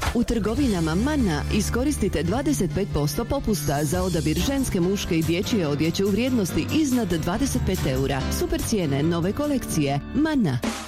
U trgovinama Manna iskoristite 25% popusta za odabir ženske, muške i dječje odjeće u vrijednosti iznad 25 eura. Super cijene nove kolekcije. Manna.